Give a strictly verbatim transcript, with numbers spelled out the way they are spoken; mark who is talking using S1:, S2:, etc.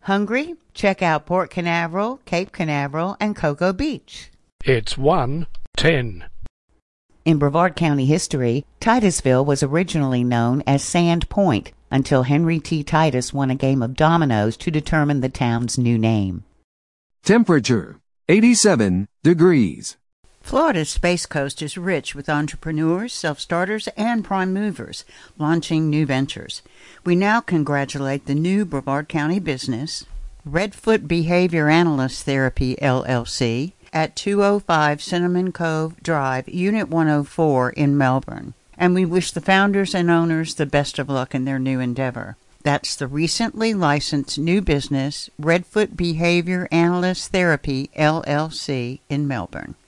S1: Hungry? Check out Port Canaveral, Cape Canaveral, and Cocoa Beach.
S2: It's one ten.
S1: In Brevard County history, Titusville was originally known as Sand Point until Henry T. Titus won a game of dominoes to determine the town's new name.
S3: Temperature, eighty-seven degrees.
S4: Florida's Space Coast is rich with entrepreneurs, self-starters, and prime movers launching new ventures. We now congratulate the new Brevard County business, Redfoot Behavior Analyst Therapy, L L C, at two oh five Cinnamon Cove Drive, Unit one oh four in Melbourne. And we wish the founders and owners the best of luck in their new endeavor. That's the recently licensed new business, Redfoot Behavior Analyst Therapy, L L C, in Melbourne.